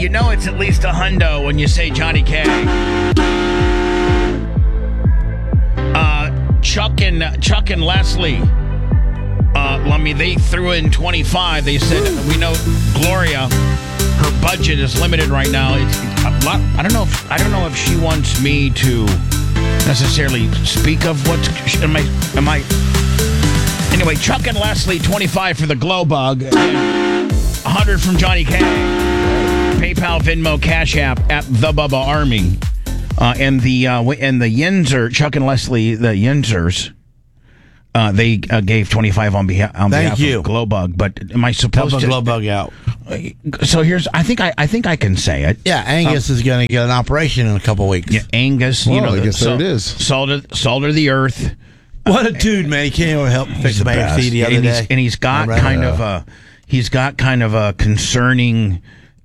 You know it's at least a hundo when you say Johnny K. Chuck and Leslie. They threw in 25. They said, we know Gloria, her budget is limited right now. It's a lot. I don't know if she wants me to necessarily speak of what's. Am I? Anyway, Chuck and Leslie, 25 for the Glow Bug, 100 from Johnny K. PayPal, Venmo, Cash App at the Bubba Army, and the Yinzer, Chuck and Leslie, the Yinzers. They gave 25 on behalf of Glowbug, but am I supposed to help Glowbug out? So I think I can say it. Yeah, Angus is going to get an operation in a couple weeks. Yeah, Angus. I guess there it is. Salt of the earth. What a dude, man! He can't even help fix the AC the other day. And he's got kind of a concerning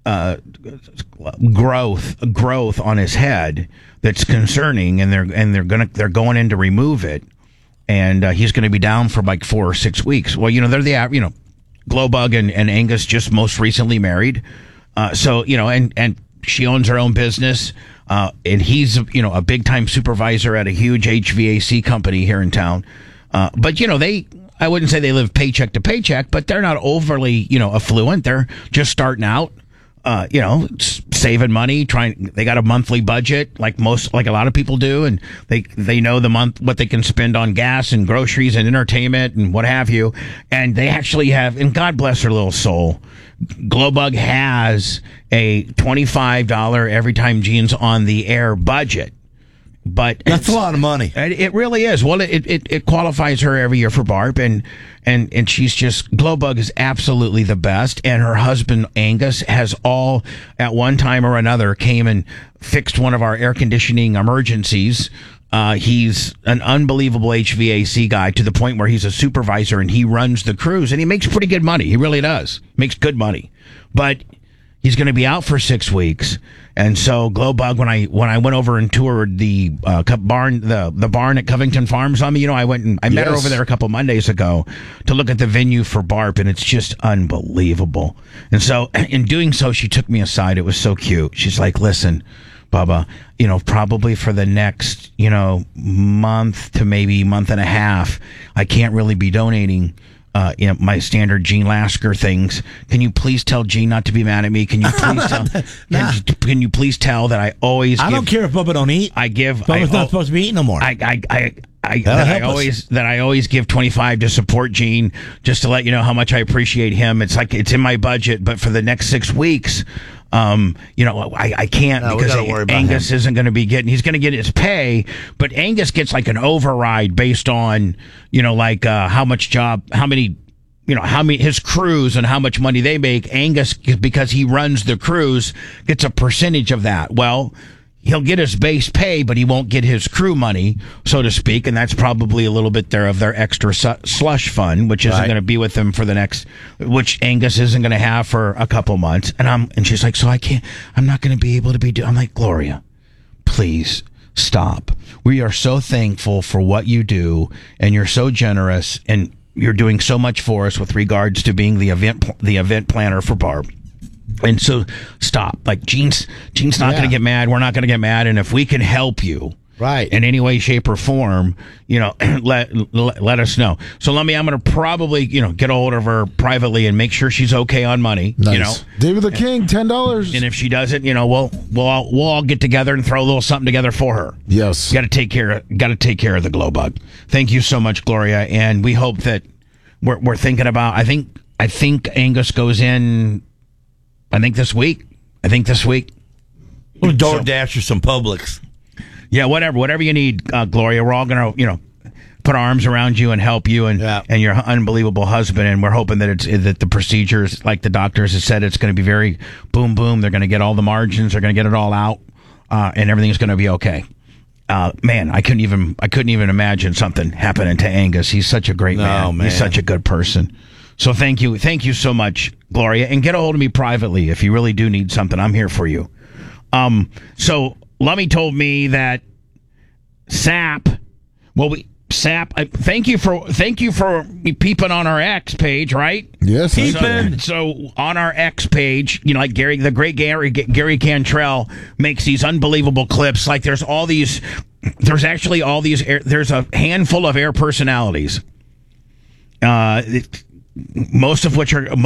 growth on his head that's concerning, and they're going in to remove it. And he's going to be down for like 4 or 6 weeks. Well, they're Glowbug and Angus just most recently married. So and she owns her own business. And he's, a big time supervisor at a huge HVAC company here in town. But I wouldn't say they live paycheck to paycheck, but they're not overly, affluent. They're just starting out. Saving money, they got a monthly budget like a lot of people do, and they know what they can spend on gas and groceries and entertainment and what have you. And they actually have, and God bless her little soul, Glowbug has a $25 every time Gene's on the air budget. But that's a lot of money. It really is. Well, it qualifies her every year for BARP, and she's just, Glowbug is absolutely the best. And her husband Angus has all at one time or another came and fixed one of our air conditioning emergencies. He's an unbelievable HVAC guy to the point where he's a supervisor and he runs the crews, and he makes pretty good money. He really does. Makes good money, but he's going to be out for 6 weeks. And so Glowbug, when I went over and toured the barn, the barn at Covington Farms, I went and I met her over there a couple Mondays ago to look at the venue for BARP, and it's just unbelievable. And so in doing so, she took me aside. It was so cute. She's like, "Listen, Bubba, probably for the next, month to maybe month and a half, I can't really be donating my standard Gene Lasker things. Can you please tell Gene not to be mad at me? Can you please tell? Can you please tell that I always? I don't care if Bubba don't eat. Bubba's not supposed to be eating no more. I always give 25 to support Gene, just to let you know how much I appreciate him. It's like it's in my budget, but for the next 6 weeks, I can't because Angus isn't going to be getting. He's going to get his pay, but Angus gets like an override based on how many his crews and how much money they make. Angus, because he runs the crews, gets a percentage of that. Well, he'll get his base pay, but he won't get his crew money, so to speak, and that's probably a little bit of their extra slush fund, which isn't going to be with them for the next, which Angus isn't going to have for a couple months. And she's like, so I'm not going to be able to be. I'm like, Gloria, please stop. We are so thankful for what you do, and you're so generous, and you're doing so much for us with regards to being the event planner for BARP. And so stop. Like Gene's not going to get mad. We're not going to get mad. And if we can help you in any way, shape, or form, let us know. So I'm going to probably, get a hold of her privately and make sure she's okay on money. Nice. David the King, $10. And if she doesn't, we'll all get together and throw a little something together for her. Yes. Got to take care of the Glowbug. Thank you so much, Gloria. And we hope that we're thinking about, I think Angus goes in, I think this week. We'll DoorDash or some Publix. Yeah, whatever you need, Gloria. We're all gonna, put our arms around you and help you and your unbelievable husband. And we're hoping that that the procedures, like the doctors have said, it's going to be very boom boom. They're going to get all the margins. They're going to get it all out, and everything's going to be okay. Man, I couldn't even imagine something happening to Angus. He's such a great man. He's such a good person. So thank you so much, Gloria, and get a hold of me privately if you really do need something. I'm here for you. So Lummy told me that SAP. Well, Sap, thank you for peeping on our X page, right? Yes, so on our X page, like the great Gary Cantrell makes these unbelievable clips. Like there's actually all these. There's a handful of air personalities. Most of which are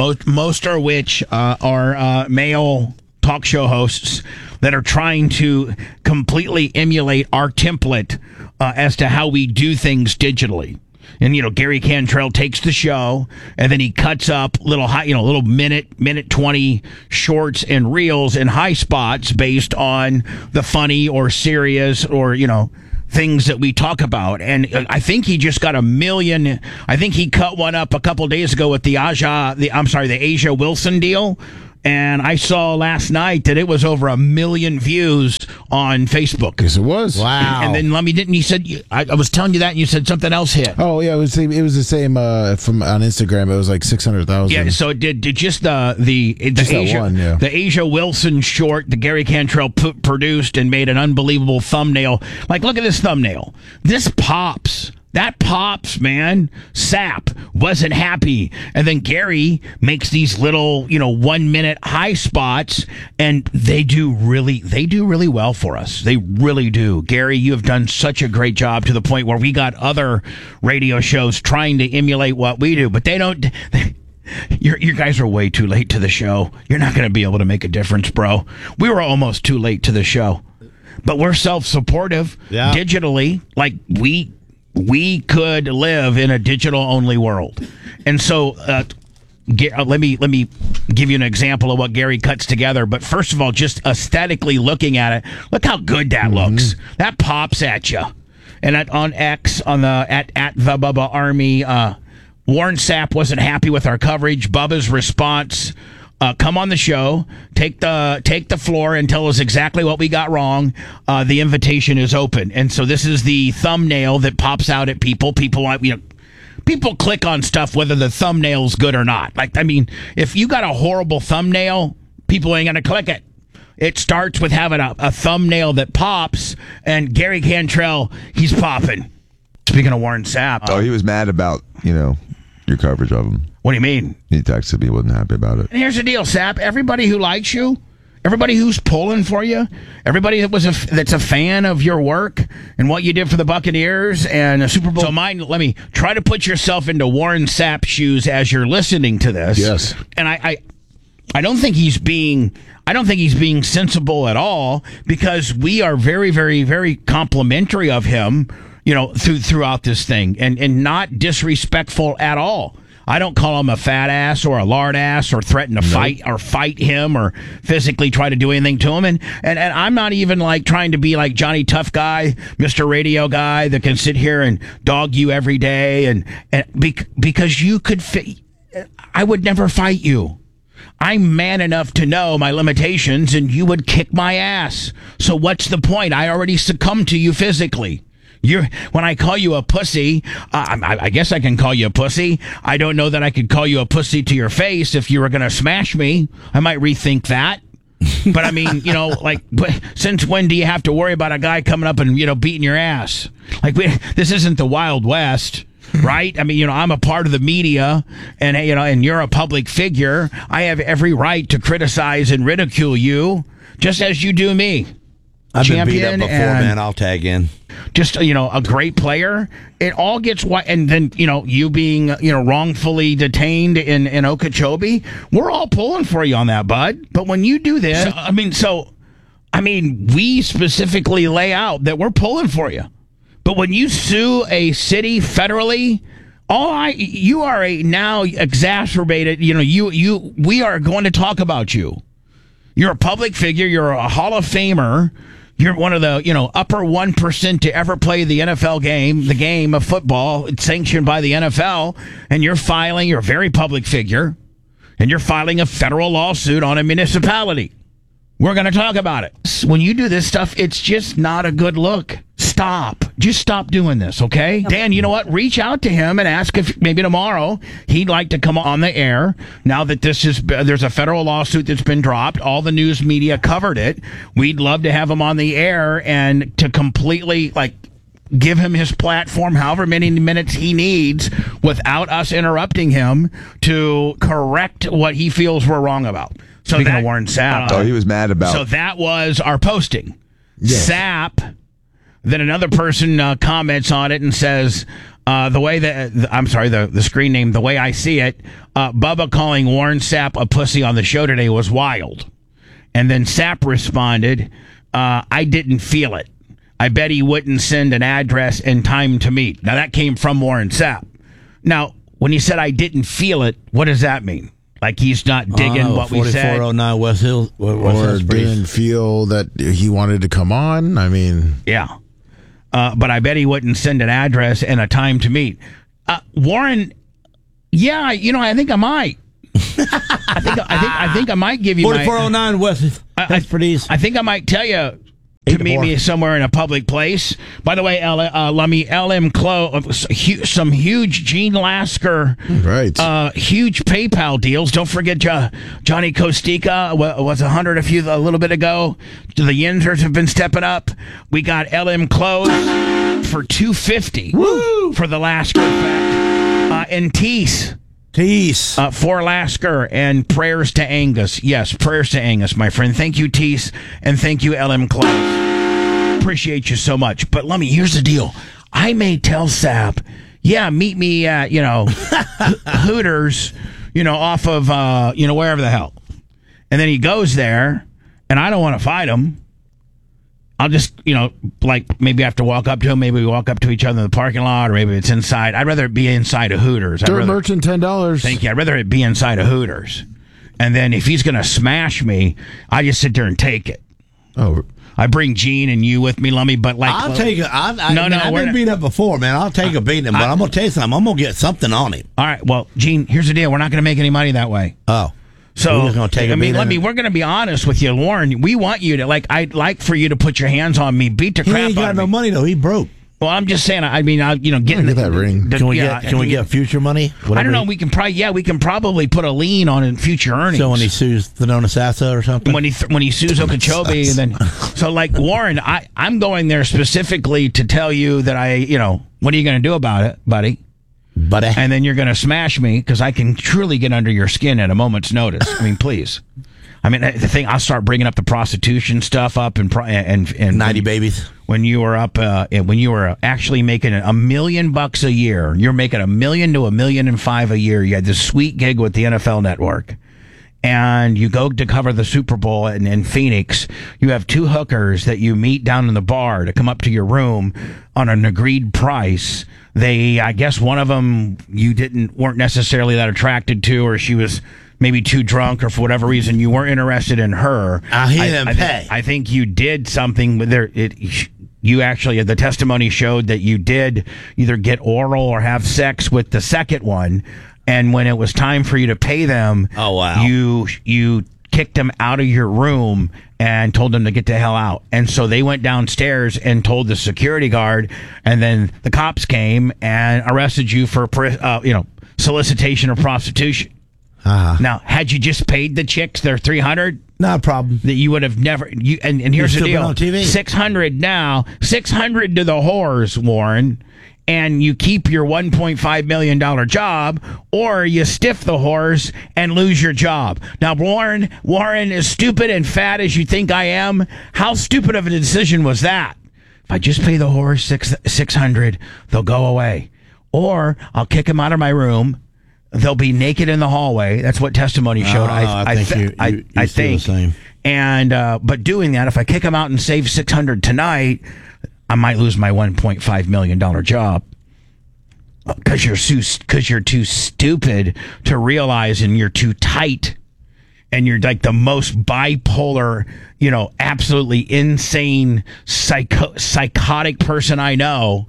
male talk show hosts that are trying to completely emulate our template as to how we do things digitally. And Gary Cantrell takes the show and then he cuts up little minute 20 shorts and reels and high spots based on the funny or serious or things that we talk about. And I think he just got 1 million. I think he cut one up a couple days ago with the Asia Wilson deal. And I saw last night that it was over 1 million views on Facebook. Yes, it was. Wow. And then he said, I was telling you that, and you said something else hit. Oh, yeah, it was the same from on Instagram. It was like 600,000. Yeah, so it did just the Asia Wilson short that Gary Cantrell produced and made an unbelievable thumbnail. Like, look at this thumbnail. This pops. That pops, man. Sap wasn't happy. And then Gary makes these little, 1 minute high spots, and they do really well for us. They really do. Gary, you have done such a great job to the point where we got other radio shows trying to emulate what we do, but they don't. You guys are way too late to the show. You're not going to be able to make a difference, bro. We were almost too late to the show. But we're self-supportive digitally. Like we could live in a digital-only world. And so let me give you an example of what Gary cuts together. But first of all, just aesthetically looking at it, look how good that looks. That pops at you. And on X, on the at the Bubba Army, Warren Sapp wasn't happy with our coverage. Bubba's response: come on the show, take the floor, and tell us exactly what we got wrong. The invitation is open. And so this is the thumbnail that pops out at people. People click on stuff whether the thumbnail's good or not. If you got a horrible thumbnail, people ain't gonna click it. It starts with having a thumbnail that pops, and Gary Cantrell, he's popping. Speaking of Warren Sapp. He was mad about, your coverage of him. What do you mean? He texted me, wasn't happy about it. And here's the deal, Sap. Everybody who likes you, everybody who's pulling for you, everybody that's a fan of your work and what you did for the Buccaneers and the Super Bowl. So let me try to put yourself into Warren Sapp's shoes as you're listening to this. Yes. And I don't think he's being sensible at all, because we are very, very, very complimentary of him, throughout this thing, and not disrespectful at all. I don't call him a fat ass or a lard ass or threaten to fight him or physically try to do anything to him. And I'm not even trying to be like Johnny Tough Guy, Mr. Radio Guy that can sit here and dog you every day. And because you could I would never fight you. I'm man enough to know my limitations, and you would kick my ass. So what's the point? I already succumbed to you physically. When I call you a pussy, I guess I can call you a pussy. I don't know that I could call you a pussy to your face if you were going to smash me. I might rethink that. But I mean, since when do you have to worry about a guy coming up and, beating your ass? This isn't the Wild West, right? I mean, I'm a part of the media, and you're a public figure. I have every right to criticize and ridicule you, just as you do me. I've been beat up before, man. I'll tag in. Just, a great player. It all gets and then, you being, wrongfully detained in Okeechobee, we're all pulling for you on that, bud. But when you do this, we specifically lay out that we're pulling for you. But when you sue a city federally, you are now exacerbated. We are going to talk about you. You're a public figure. You're a Hall of Famer. You're one of the, upper 1% to ever play the NFL game, the game of football. It's sanctioned by the NFL, and you're a very public figure, and you're filing a federal lawsuit on a municipality. We're going to talk about it. When you do this stuff, it's just not a good look. Stop. Just stop doing this, okay? Dan, you know what? Reach out to him and ask if maybe tomorrow he'd like to come on the air. Now that there's a federal lawsuit that's been dropped, all the news media covered it. We'd love to have him on the air and to completely, give him his platform, however many minutes he needs, without us interrupting him to correct what he feels we're wrong about. So speaking of Warren Sapp, he was mad about. So that was our posting. Yes. Sapp. Then another person comments on it and says, the screen name, the way I see it, Bubba calling Warren Sapp a pussy on the show today was wild. And then Sapp responded, I didn't feel it. I bet he wouldn't send an address and time to meet. Now, that came from Warren Sapp. Now, when he said I didn't feel it, what does that mean? Like he's not digging what we said? 4409 West Hill. Or didn't feel that he wanted to come on? I mean... Yeah. But I bet he wouldn't send an address and a time to meet. Warren, yeah, I think I might. I think I might give you 4409 West. That's pretty easy. I think I might tell you to meet me somewhere in a public place. By the way, LM Close, some huge Gene Lasker, right? Huge PayPal deals. Don't forget Johnny Kostika was 100 a little bit ago. The Yinzers have been stepping up. We got LM Close for $250 for the Lasker effect, and Tease. For Lasker and prayers to Angus. Yes, prayers to Angus, my friend. Thank you, Tease, and thank you, LM Close. Appreciate you so much. But Lummy, here's the deal. I may tell Sapp, meet me at, Hooters, off of, wherever the hell. And then he goes there, and I don't want to fight him. I'll just, maybe I have to walk up to him. Maybe we walk up to each other in the parking lot, or maybe it's inside. I'd rather it be inside of Hooters. Dirt Merchant, $10. Thank you. I'd rather it be inside of Hooters. And then if he's going to smash me, I just sit there and take it. Oh, I bring Gene and you with me, Lummy, but I'll take it. I've been beat up before, man. I'll take a beating, but I'm going to tell you something. I'm going to get something on him. All right. Well, Gene, here's the deal. We're not going to make any money that way. Oh. So, we're just gonna take we're going to be honest with you, Warren. We want you to, I'd like for you to put your hands on me, beat the crap out of me. He ain't got no money, though. He broke. Well, I'm just saying, get that ring. Can we get future money? I don't know. We can probably put a lien on in future earnings. So when he sues Thenona Sassa or something? When he sues Okeechobee, and then, so Warren, I'm going there specifically to tell you that what are you going to do about it, buddy? And then you're going to smash me because I can truly get under your skin at a moment's notice. I mean, please. I mean, the thing, I'll start bringing up the prostitution stuff up and 90 babies. When you were when you were actually making $1 million a year, you're making $1 million to $1.5 million a year. You had this sweet gig with the NFL Network, and you go to cover the Super Bowl in Phoenix. You have two hookers that you meet down in the bar to come up to your room on an agreed price. I guess one of them you weren't necessarily that attracted to, or she was maybe too drunk, or for whatever reason you weren't interested in her. I think you did something with her. You actually, the testimony showed that you did either get oral or have sex with the second one, and when it was time for you to pay them, you kicked them out of your room and told them to get the hell out. And so they went downstairs and told the security guard, and then the cops came and arrested you for solicitation of prostitution. Now, had you just paid the chicks their $300, not a problem. That you would have never. And here's the deal: $600 now, $600 to the whores, Warren, and you keep your $1.5 million job, or you stiff the whores and lose your job. Now, Warren, as stupid and fat as you think I am, how stupid of a decision was that? If I just pay the whores $600, they'll go away, or I'll kick them out of my room. They'll be naked in the hallway. That's what testimony showed. I think. The same. And but doing that, if I kick them out and save $600 tonight, I might lose my $1.5 million job because you're too stupid to realize, and you're too tight, and you're like the most bipolar, absolutely insane, psychotic person I know.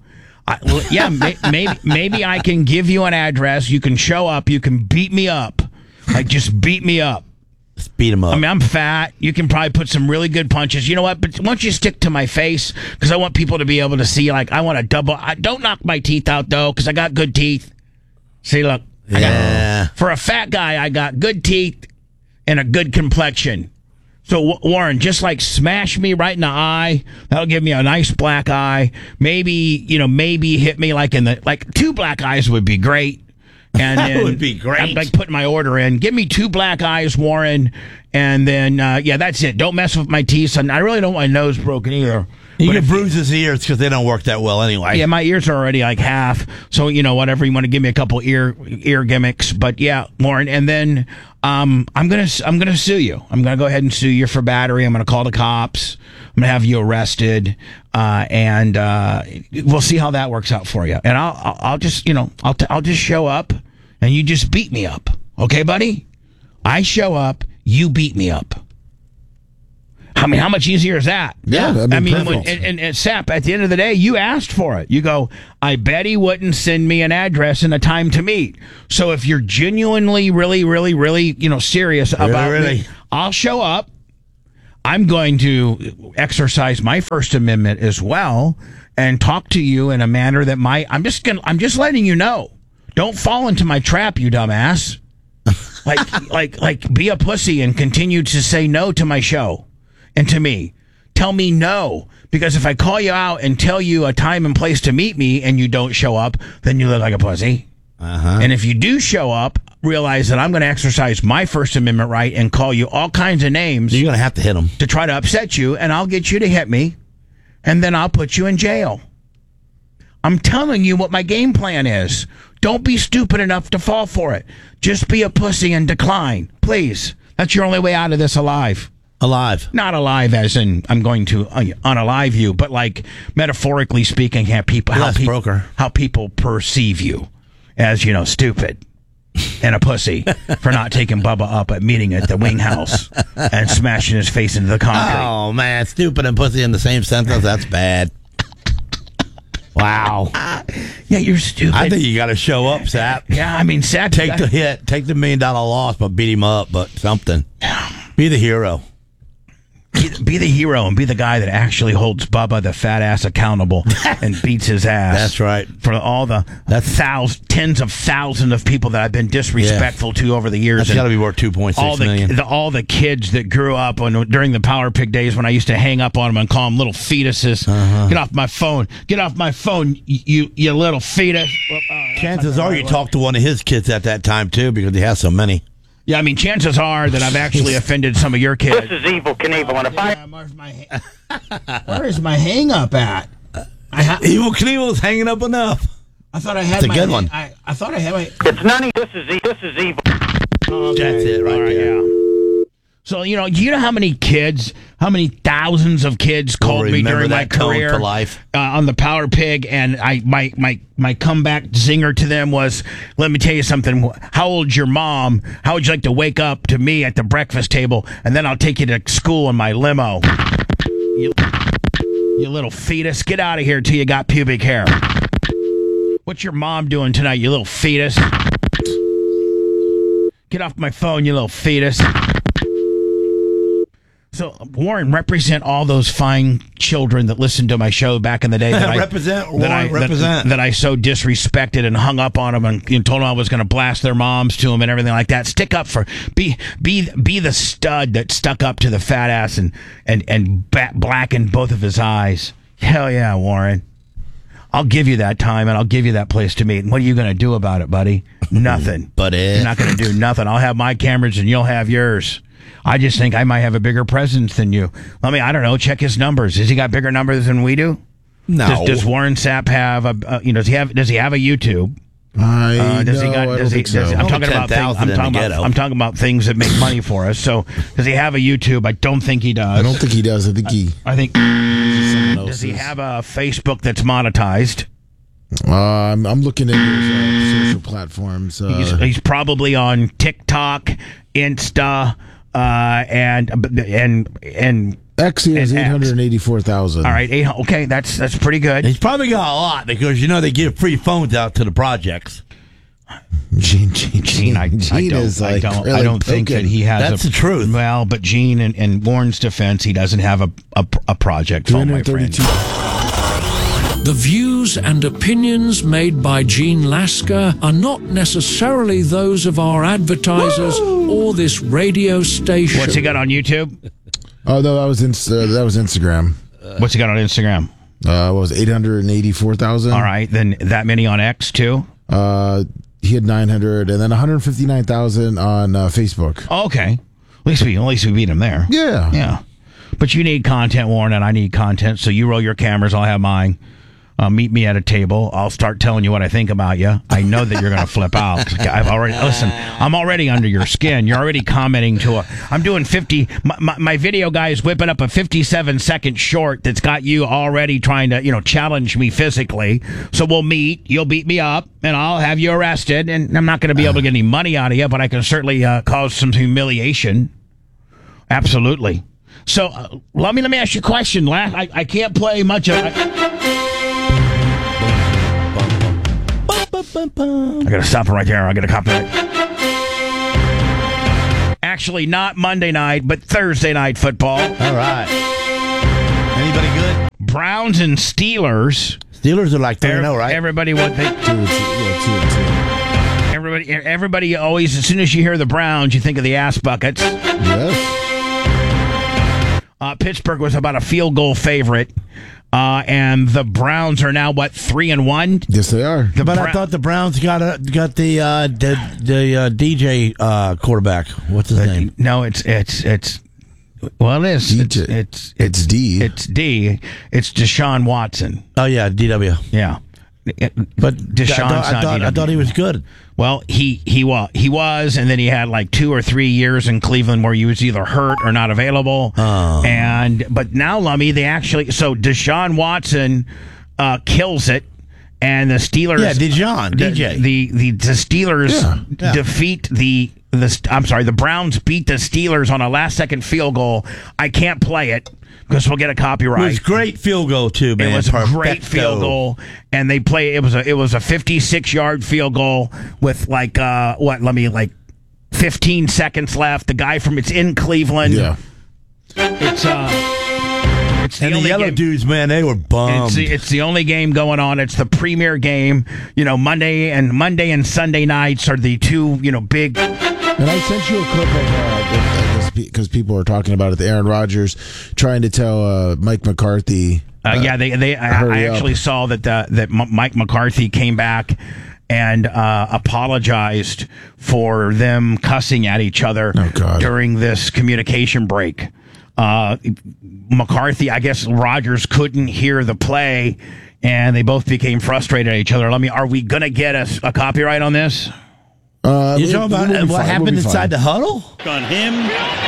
Maybe I can give you an address. You can show up. You can beat me up. Just beat me up. Just beat him up. I mean, I'm fat. You can probably put some really good punches. You know what? But once you stick to my face, because I want people to be able to see, I want to double. Don't knock my teeth out, though, because I got good teeth. See, look. For a fat guy, I got good teeth and a good complexion. So, Warren, just like smash me right in the eye. That'll give me a nice black eye. Maybe hit me like 2 black eyes would be great. And that would be great. I'm like putting my order in. Give me 2 black eyes, Warren. And then, that's it. Don't mess with my teeth. And I really don't want my nose broken either. You can bruise his ears because they don't work that well anyway. Yeah, my ears are already like half. So, whatever. You want to give me a couple ear gimmicks. But yeah, Warren. And then I'm gonna sue you. I'm gonna go ahead and sue you for battery. I'm gonna call the cops. I'm gonna have you arrested. And we'll see how that works out for you. And I'll just I'll just show up and you just beat me up. Okay, buddy? I show up, you beat me up. I mean, how much easier is that? Yeah, and Sap, at the end of the day, you asked for it. You go, I bet he wouldn't send me an address and a time to meet. So if you're genuinely, really, really, really, serious about me, I'll show up. I'm going to exercise my First Amendment as well and talk to you in a manner that I'm just letting you know. Don't fall into my trap, you dumbass. Like, be a pussy and continue to say no to my show. And to me, tell me no, because if I call you out and tell you a time and place to meet me and you don't show up, then you look like a pussy. And if you do show up, realize that I'm going to exercise my First Amendment right and call you all kinds of names. You're going to have to hit them to try to upset you, and I'll get you to hit me, and then I'll put you in jail. I'm telling you what my game plan is. Don't be stupid enough to fall for it. Just be a pussy and decline, please. That's your only way out of this alive. Alive. Not alive as in I'm going to unalive you, but like metaphorically speaking, how people perceive you as, stupid and a pussy for not taking Bubba up at meeting at the Wing House and smashing his face into the concrete. Oh, man. Stupid and pussy in the same sentence? That's bad. Wow. Yeah, you're stupid. I think you got to show up, Sap. Yeah, I mean, Sap. Take the hit. Take the $1 million loss, but beat him up, but something. Be the hero. Be the hero and be the guy that actually holds Bubba the fat ass accountable and beats his ass. That's right. For all the tens of thousands of people that I've been disrespectful to over the years. That's got to be worth $2.6 million. All the kids that grew up during the Power Pig days when I used to hang up on them and call them little fetuses. Get off my phone. Get off my phone, you little fetus. Chances are you talked to one of his kids at that time, too, because he has so many. Yeah, I mean, chances are that I've actually offended some of your kids. This is Evil Knievel. Where is my hang-up at? Evil Knievel's hanging up enough. I thought I had a good one. I thought I had my... It's none of this is Evil. Okay. That's it right there. Yeah. So, do you know how many thousands of kids called me during my career to life. On the Power Pig, and my comeback zinger to them was, let me tell you something, how old's your mom? How would you like to wake up to me at the breakfast table, and then I'll take you to school in my limo? You little fetus, get out of here till you got pubic hair. What's your mom doing tonight, you little fetus? Get off my phone, you little fetus. So, Warren, represent all those fine children that listened to my show back in the day. That I so disrespected and hung up on them and told them I was going to blast their moms to them and everything like that. Stick up for be the stud that stuck up to the fat ass and blackened both of his eyes. Hell yeah, Warren. I'll give you that time and I'll give you that place to meet. And what are you going to do about it, buddy? Nothing. You're not going to do nothing. I'll have my cameras and you'll have yours. I just think I might have a bigger presence than you. I don't know. Check his numbers. Has he got bigger numbers than we do? No. Does Warren Sapp have does he have a YouTube? I'm talking about things that make money for us. So does he have a YouTube? I don't think he does. I don't think he does. I think does he have a Facebook that's monetized? I'm looking at his social platforms. He's probably on TikTok, Insta, and X. He has 884,000. All right, okay, that's pretty good. He's probably got a lot because they give free phones out to the projects. Gene, I don't think that he has. That's the truth. Well, but Gene, in Warren's defense, he doesn't have a project phone, my friend. The views and opinions made by Gene Lasker are not necessarily those of our advertisers or this radio station. What's he got on YouTube? Oh no, that was Instagram. What's he got on Instagram? What was 884,000? All right, then that many on X too. He had 900, and then 159,000 on Facebook. Oh, okay, at least we beat him there. Yeah. But you need content, Warren, and I need content. So you roll your cameras, I'll have mine. Meet me at a table. I'll start telling you what I think about you. I know that you're going to flip out. I'm already under your skin. You're already commenting I'm doing 50. My video guy is whipping up a 57-second short that's got you already trying to, challenge me physically. So we'll meet. You'll beat me up, and I'll have you arrested. And I'm not going to be able to get any money out of you, but I can certainly cause some humiliation. Absolutely. So let me ask you a question. I can't play much of it. I gotta stop it right there. I gotta copyright. Actually, not Monday night, but Thursday night football. All right. Anybody good? Browns and Steelers. Steelers are like 3-0, right? Everybody what they 2-2. Everybody always, as soon as you hear the Browns, you think of the ass buckets. Yes. Pittsburgh was about a field goal favorite. And the Browns are now 3-1? Yes, they are. But I thought the Browns got the DJ quarterback. What's his name? No, it's well, it is. DJ. It's D. It's D. It's Deshaun Watson. Oh yeah, DW. Yeah. But Deshaun's I thought he was good. Well, he was, and then he had 2 or 3 years in Cleveland where he was either hurt or not available. Oh. But now, Lummy, they actually Deshaun Watson kills it, and the Steelers. Yeah, DJ. The Steelers defeat the Browns beat the Steelers on a last-second field goal. I can't play it because we'll get a copyright. It was a great field goal too, man. It was a great field goal, and they play. It was a 56-yard field goal with 15 seconds left. The guy it's in Cleveland. Yeah. It's the and only the yellow game. Dudes, man, they were bummed. It's the only game going on. It's the premier game. Monday and Sunday nights are the two big. And I sent you a clip of because people are talking about it. The Aaron Rodgers trying to tell Mike McCarthy. I actually saw that Mike McCarthy came back and apologized for them cussing at each other during this communication break. McCarthy, I guess Rodgers couldn't hear the play, and they both became frustrated at each other. Are we going to get a copyright on this? You talking about what happened inside the huddle? On him.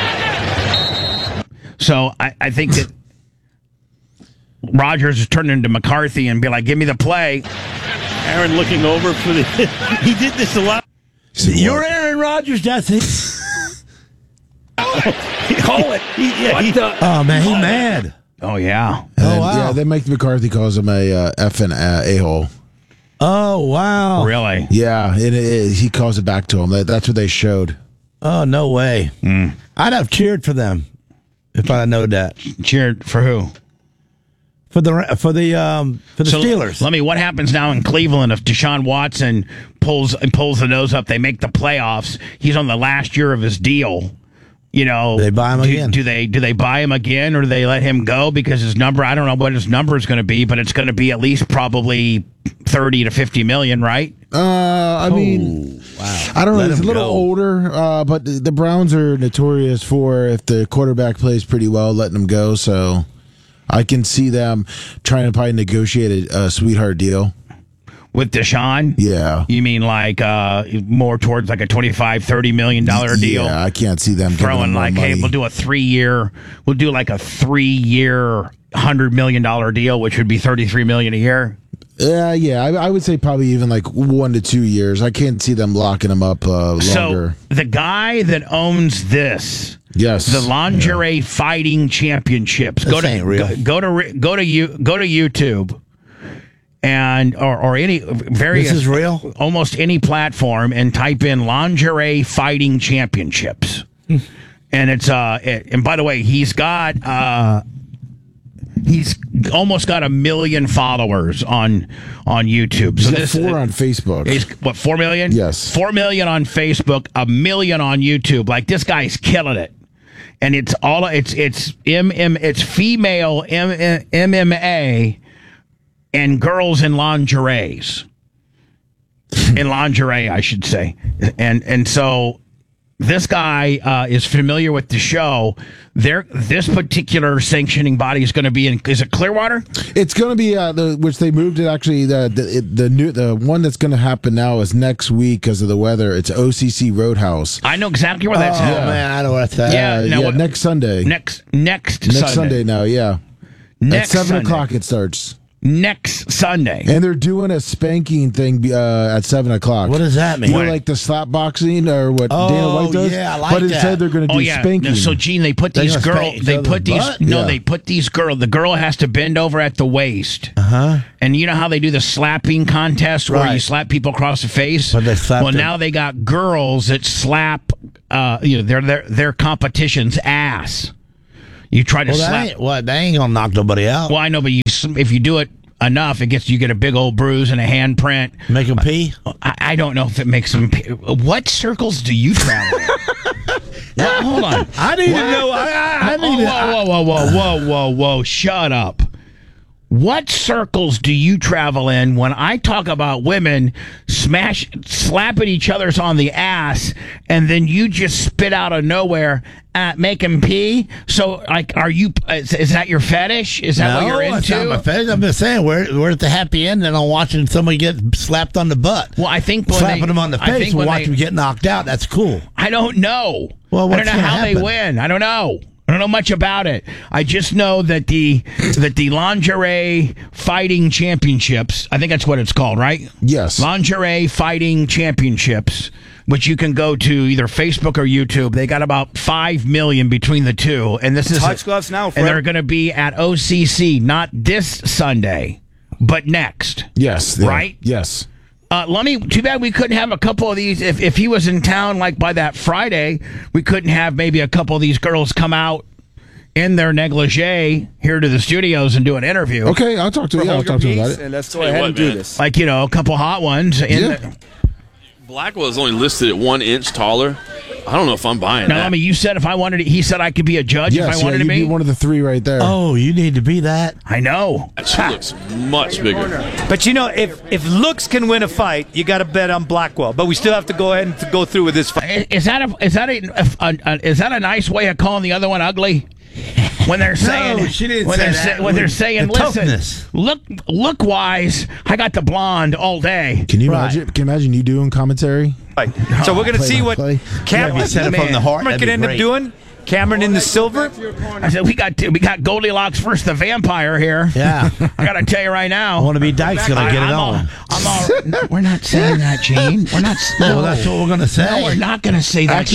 So I think that Rodgers is turning to McCarthy and be like, give me the play. Aaron looking over for the... He did this a lot. You're Aaron Rodgers, that's it. Call it. Oh, man, he's mad. Oh, yeah. And, wow. Yeah, then Mike McCarthy calls him a effing a-hole. Oh, wow. Really? Yeah, he calls it back to him. That's what they showed. Oh, no way. I'd have cheered for them if I known that. Cheered for who? For the Steelers. Let me. What happens now in Cleveland if Deshaun Watson pulls the nose up? They make the playoffs. He's on the last year of his deal. They buy him again. Do they buy him again, or do they let him go because his number? I don't know what his number is going to be, but it's going to be at least probably 30 to 50 million, right? I mean, wow. I don't know. Let He's a him little go. older, but the Browns are notorious for if the quarterback plays pretty well, letting him go. So I can see them trying to probably negotiate a sweetheart deal. With Deshaun? Yeah. You mean more towards a $25-30 million deal? Yeah, I can't see them throwing giving him hey, money. we'll do a 3-year $100 million deal, which would be $33 million a year. Yeah, I would say probably even 1 to 2 years. I can't see them locking him up longer. So the guy that owns this, yes, the Lingerie Fighting Championships. This ain't real. Go to YouTube. And or any various, this is real? Almost any platform, and type in Lingerie Fighting Championships, and it's and by the way, he's almost got 1 million followers on YouTube. So he's got 4 on Facebook. He's 4 million? Yes, 4 million on Facebook, 1 million on YouTube. This guy's killing it. and it's female MMA and girls in lingeries. In lingerie, I should say. And so this guy is familiar with the show. This particular sanctioning body is going to be is it Clearwater? It's going to be which they moved it actually. The one that's going to happen now is next week because of the weather. It's OCC Roadhouse. I know exactly where that's at. Oh man, I know where that's at. Next Sunday. Next Sunday now. Yeah, next at 7 Sunday. o'clock it starts. Next Sunday. And they're doing a spanking thing at 7 o'clock. What does that mean? You know, like the slap boxing or what Dana White does? Yeah, I like but that. instead they're going to do spanking. No, so Gene, they put these girls. They put these. They put these girls. The girl has to bend over at the waist. And you know how they do the slapping contest where you slap people across the face. But they slap them. Now they got girls that slap. Their competition's ass. You try to slap. They ain't gonna knock nobody out. Well, I know, but if you do it enough, you get a big old bruise and a handprint. Make them pee? I don't know if it makes them pee. What circles do you travel in? Well, hold on. I need to know. I need Whoa. Shut up. What circles do you travel in when I talk about women slapping each other's on the ass and then you just spit out of nowhere, make them pee? So, like, is that your fetish? Is that what you're into? It's not my fetish. I'm just saying, we're at the happy end and I'm watching somebody get slapped on the butt. Well, I think slapping them on the face and watch them get knocked out. That's cool. I don't know. Well, I don't know how they win. I don't know. I don't know much about it. I just know that the lingerie fighting championships, I think that's what it's called, right? Yes. Lingerie fighting championships, which you can go to either Facebook or YouTube. They got about 5 million between the two, and this is touch gloves now, Fred. And they're going to be at OCC not this Sunday, but next. Yes. Right? Yes. Too bad we couldn't have a couple of these. If he was in town like by that Friday, we couldn't have maybe a couple of these girls come out in their negligee here to the studios and do an interview. Okay, I'll talk to you. I'll talk to you about it. And let's go ahead and do this. Like, a couple hot ones. Blackwell is only listed at 1 inch taller. I don't know if I'm buying that. Now, you said he said I could be a judge if I wanted to be. You'd be one of the three right there. Oh, you need to be that. I know. She looks much bigger. But if looks can win a fight, you got to bet on Blackwell. But we still have to go ahead and go through with this fight. Is that a nice way of calling the other one ugly? When they're saying, they're saying, listen, look wise, I got the blonde all day. Can you imagine you doing commentary? Right. So we're going to see what Cameron can end up doing. Cameron in the silver. I said we got Goldilocks versus the vampire here. Yeah, I got to tell you right now. I want to be Dyke's going to get it on. We're not saying that, Gene. We're not. Well, that's what we're going to say. No, we're not going to say that.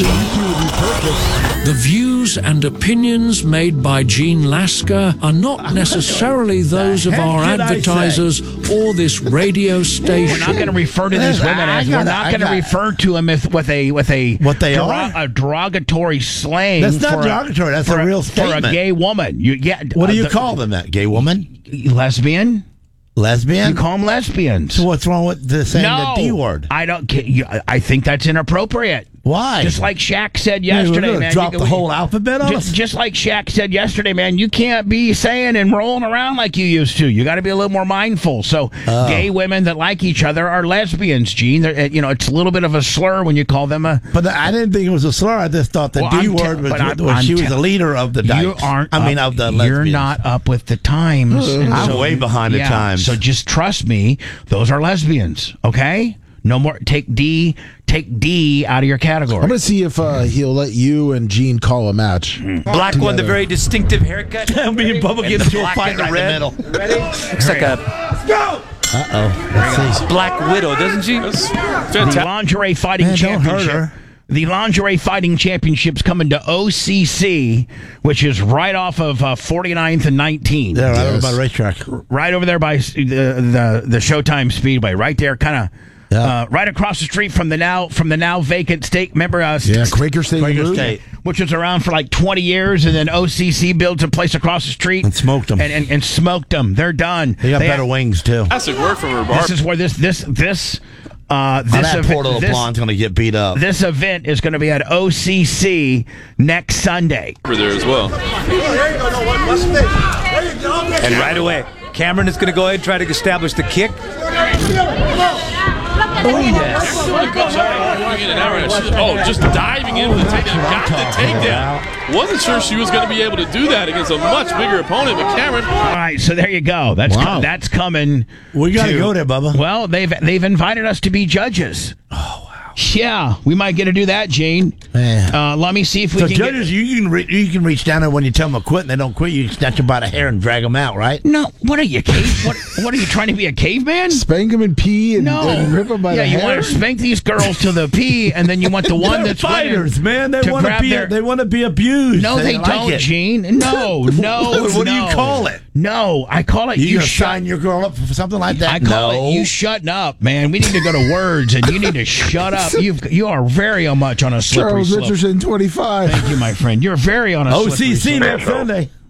The views and opinions made by Gene Lasker are not necessarily those of our advertisers or this radio station. We're not going to refer to these women as. We're not going to refer to them with a what they are, a derogatory slang. That's not derogatory. That's a real statement for a gay woman. What do you call them? That gay woman? Lesbian. Lesbian? You call them lesbians. So what's wrong with saying the D word? I don't. I think that's inappropriate. Why? Just like Shaq said yesterday, man. Drop the whole alphabet on us? Just like Shaq said yesterday, man. You can't be saying and rolling around like you used to. You got to be a little more mindful. So, gay women that like each other are lesbians, Gene. It's a little bit of a slur when you call them a. But I didn't think it was a slur. I just thought the D word was she was the leader of the Dykes. Of the lesbians. You're not up with the times. I'm way behind the times. So just trust me. Those are lesbians. Okay. No more. Take D out of your category. I'm going to see if he'll let you and Gene call a match. Black one, the very distinctive haircut. Me and Bubba get into a fight right in the middle. Ready? Looks like a. Let's go. Uh-oh. Black Widow, doesn't she? The lingerie fighting championship. The lingerie fighting championships coming to OCC, which is right off of 49th and 19th. Yeah, right over by the racetrack. Right over there by the Showtime Speedway. Right there, kind of. Yeah. Right across the street from the now vacant state. Remember Quaker State, which was around for like 20 years, and then OCC builds a place across the street and smoked them. And smoked them. They're done. They got better wings too. Classic work from her. This is where this Porto LeBlanc going to get beat up. This event is going to be at OCC next Sunday. For there as well. And right away, Cameron is going to go ahead and try to establish the kick. Oh, yes. Just diving in with the takedown. Got the takedown. Wasn't sure she was going to be able to do that against a much bigger opponent, but Cameron. All right, so there you go. That's coming. We got to go there, Bubba. Well, they've invited us to be judges. Oh, wow. Yeah, we might get to do that, Gene. Let me see if we can. So judges, you can reach down there when you tell them to quit, and they don't quit. You can snatch them by the hair and drag them out, right? No. What are you, cave? What are you trying to be, a caveman? Spank them and pee and rip them by the hair? Yeah, you want to spank these girls to the pee, and then you want the one that's fighters, man. They want to be abused. No, they don't, Gene. No. What do you call it? No, I call it. You sign your girl up for something like that? I call it you shutting up, man. We need to go to words, and you need to shut up. You are very much on a slippery slope. Charles Richardson, 25. Thank you, my friend. You're very on a slippery slope. OCC next Sunday.